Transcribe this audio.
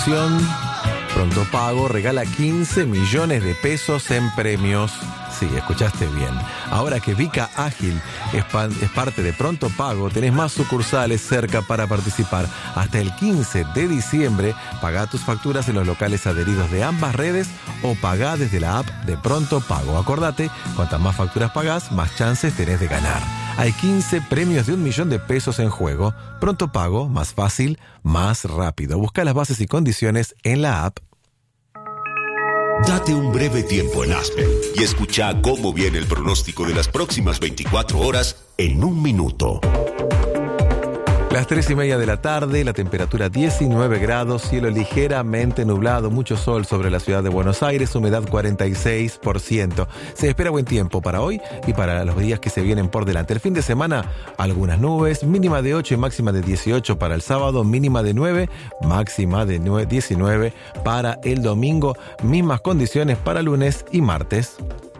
Pronto Pago regala 15 millones de pesos en premios. Sí, escuchaste bien. Ahora que Vica Ágil es parte de Pronto Pago, tenés más sucursales cerca para participar. Hasta el 15 de diciembre, pagá tus facturas en los locales adheridos de ambas redes o pagá desde la app de Pronto Pago. Acordate, cuantas más facturas pagás, más chances tenés de ganar. Hay 15 premios de 1 millón de pesos en juego. Pronto Pago, más fácil, más rápido. Busca las bases y condiciones en la app. Date un breve tiempo en Aspen y escucha cómo viene el pronóstico de las próximas 24 horas en un minuto. Las 3:30 de la tarde, la temperatura 19 grados, cielo ligeramente nublado, mucho sol sobre la ciudad de Buenos Aires, humedad 46%. Se espera buen tiempo para hoy y para los días que se vienen por delante. El fin de semana, algunas nubes, mínima de 8 y máxima de 18 para el sábado, mínima de 9, máxima de 19 para el domingo, mismas condiciones para lunes y martes.